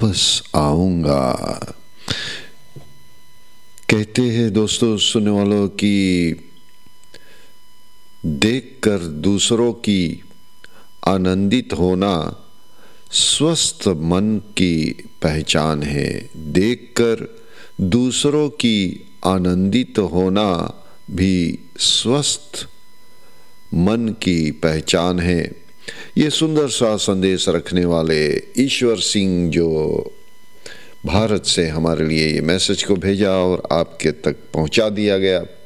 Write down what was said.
वापस आऊंगा। कहते हैं दोस्तों, सुनने वालों की देखकर दूसरों की आनंदित होना स्वस्थ मन की पहचान है। देखकर दूसरों की आनंदित होना भी स्वस्थ मन की पहचान है। ये सुंदर सा संदेश रखने वाले ईश्वर सिंह जो भारत से हमारे लिए ये मैसेज को भेजा और आपके तक पहुंचा दिया गया।